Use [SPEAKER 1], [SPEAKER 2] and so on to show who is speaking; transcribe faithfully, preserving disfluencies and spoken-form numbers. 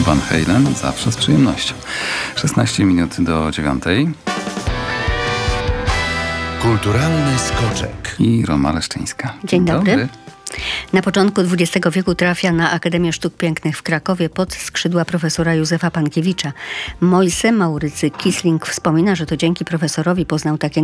[SPEAKER 1] Van Halen, zawsze z przyjemnością. szesnaście minut do dziewiątej.
[SPEAKER 2] Kulturalny skoczek.
[SPEAKER 1] I Roma Leszczyńska.
[SPEAKER 3] Dzień, Dzień dobry. dobry. Na początku dwudziestego wieku trafia na Akademię Sztuk Pięknych w Krakowie pod skrzydła profesora Józefa Pankiewicza. Moise Maurycy Kissling wspomina, że to dzięki profesorowi poznał takie